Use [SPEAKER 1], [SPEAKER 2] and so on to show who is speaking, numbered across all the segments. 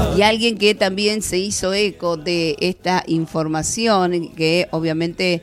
[SPEAKER 1] Y alguien que también se hizo eco de esta información, que obviamente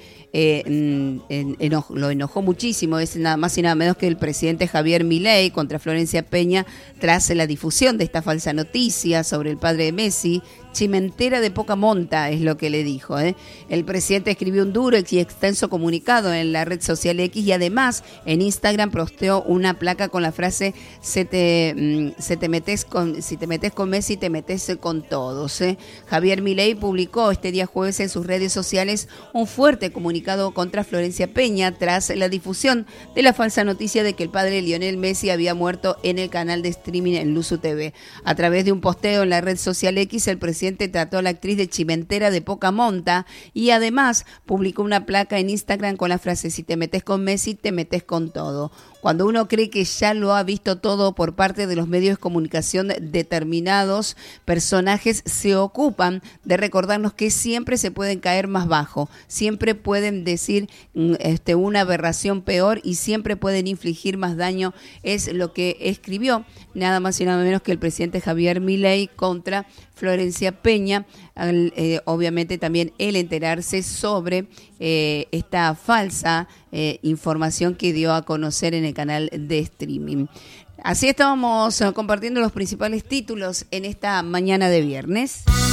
[SPEAKER 1] lo enojó muchísimo, es nada más y nada menos que el presidente Javier Milei contra Florencia Peña tras la difusión de esta falsa noticia sobre el padre de Messi. Chimentera de poca monta es lo que le dijo. El presidente escribió un duro y extenso comunicado en la red social X y además en Instagram posteó una placa con la frase si te metes con Messi te metes con todos. Javier Milei publicó este día jueves en sus redes sociales un fuerte comunicado contra Florencia Peña tras la difusión de la falsa noticia de que el padre Lionel Messi había muerto en el canal de streaming en Luzu TV. A través de un posteo en la red social X, el presidente trató a la actriz de chimentera de poca monta y además publicó una placa en Instagram con la frase si te metes con Messi, te metes con todo. Cuando uno cree que ya lo ha visto todo por parte de los medios de comunicación, determinados personajes se ocupan de recordarnos que siempre se pueden caer más bajo, siempre pueden decir una aberración peor y siempre pueden infligir más daño. Es lo que escribió nada más y nada menos que el presidente Javier Milei contra Florencia Peña. Obviamente también el enterarse sobre esta falsa información que dio a conocer en el canal de streaming. Así estábamos compartiendo los principales títulos en esta mañana de viernes.